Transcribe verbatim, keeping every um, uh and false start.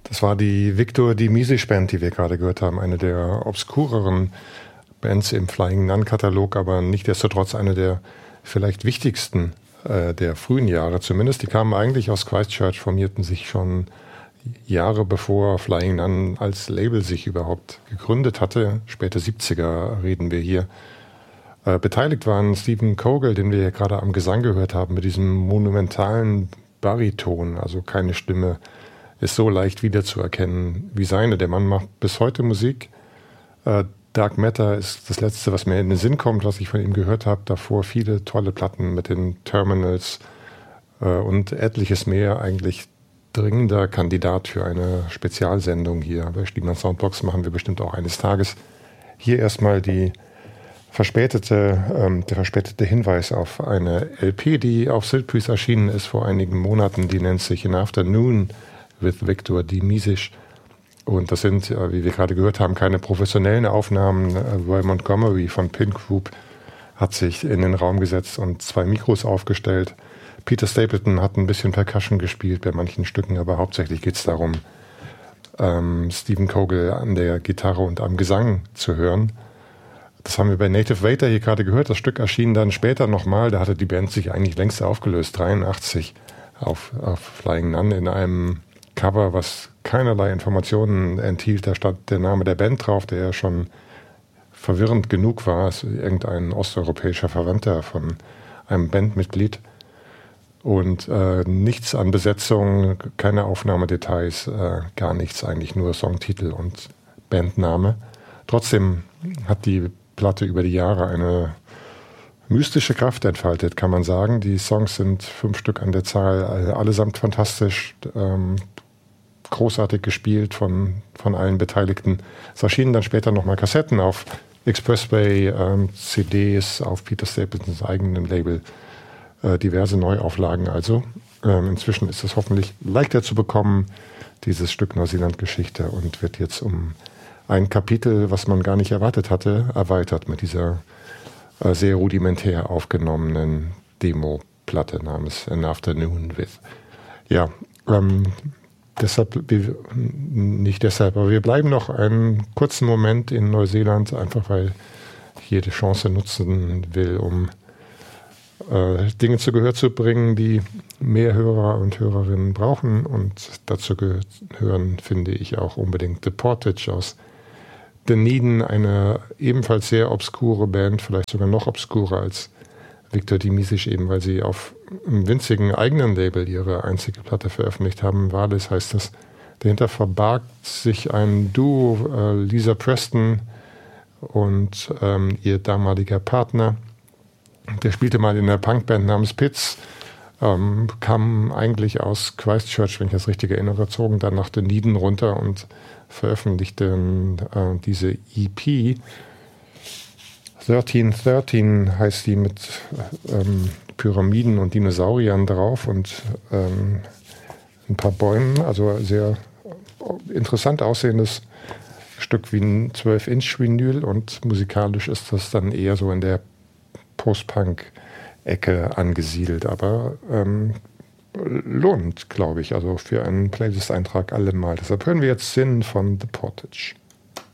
Das war die Victor Dimisisch Band, die wir gerade gehört haben. Eine der obskureren Bands im Flying Nun-Katalog, aber nichtsdestotrotz eine der vielleicht wichtigsten äh, der frühen Jahre zumindest. Die kamen eigentlich aus Christchurch, formierten sich schon Jahre bevor Flying Nun als Label sich überhaupt gegründet hatte. Späte siebziger reden wir hier. Äh, beteiligt waren Stephen Kogel, den wir ja gerade am Gesang gehört haben, mit diesem monumentalen Bariton, also keine Stimme ist so leicht wiederzuerkennen wie seine. Der Mann macht bis heute Musik. Äh, Dark Matter ist das Letzte, was mir in den Sinn kommt, was ich von ihm gehört habe. Davor viele tolle Platten mit den Terminals äh, und etliches mehr. Eigentlich dringender Kandidat für eine Spezialsendung hier. Bei Stiegmann Soundbox machen wir bestimmt auch eines Tages. Hier erstmal die verspätete, ähm, der verspätete Hinweis auf eine L P, die auf Siltpriest erschienen ist vor einigen Monaten. Die nennt sich In Afternoon with Victor Dimisisch. Und das sind, wie wir gerade gehört haben, keine professionellen Aufnahmen. Roy Montgomery von Pin Group hat sich in den Raum gesetzt und zwei Mikros aufgestellt. Peter Stapleton hat ein bisschen Percussion gespielt bei manchen Stücken, aber hauptsächlich geht es darum, ähm, Stephen Kogel an der Gitarre und am Gesang zu hören. Das haben wir bei Native Waiter hier gerade gehört. Das Stück erschien dann später nochmal. Da hatte die Band sich eigentlich längst aufgelöst, dreiundachtzig auf, auf Flying Nun in einem Cover, was keinerlei Informationen enthielt. Da stand der Name der Band drauf, der ja schon verwirrend genug war. Es ist irgendein osteuropäischer Verwandter von einem Bandmitglied. Und äh, nichts an Besetzung, keine Aufnahmedetails, äh, gar nichts, eigentlich nur Songtitel und Bandname. Trotzdem hat die Platte über die Jahre eine mystische Kraft entfaltet, kann man sagen. Die Songs sind fünf Stück an der Zahl, allesamt fantastisch, ähm, großartig gespielt von, von allen Beteiligten. Es erschienen dann später nochmal Kassetten auf Expressway, ähm, C Ds, auf Peter Stapletons eigenem Label, äh, diverse Neuauflagen also. Ähm, inzwischen ist es hoffentlich leichter zu bekommen, dieses Stück Neuseeland-Geschichte, und wird jetzt um ein Kapitel, was man gar nicht erwartet hatte, erweitert mit dieser äh, sehr rudimentär aufgenommenen Demo-Platte namens An Afternoon with. Ja, ähm, deshalb, wir, nicht deshalb, aber wir bleiben noch einen kurzen Moment in Neuseeland, einfach weil ich jede Chance nutzen will, um äh, Dinge zu Gehör zu bringen, die mehr Hörer und Hörerinnen brauchen. Und dazu gehören, finde ich, auch unbedingt The Portage aus Dunedin, eine ebenfalls sehr obskure Band, vielleicht sogar noch obskurer als Victor Dimisisch, eben weil sie auf einem winzigen eigenen Label ihre einzige Platte veröffentlicht haben. Valis heißt das. Dahinter verbarg sich ein Duo, äh, Lisa Preston und ähm, ihr damaliger Partner. Der spielte mal in einer Punkband namens Pitts, ähm, kam eigentlich aus Christchurch, wenn ich das richtig erinnere, zogen dann nach Dunedin runter und veröffentlichten äh, diese E P. dreizehn dreizehn heißt die, mit ähm, Pyramiden und Dinosauriern drauf und ähm, ein paar Bäumen, also sehr interessant aussehendes Stück wie ein zwölf Inch Vinyl, und musikalisch ist das dann eher so in der Post-Punk-Ecke angesiedelt, aber ähm, lohnt, glaube ich, also für einen Playlist-Eintrag allemal. Deshalb hören wir jetzt Sin von The Portage.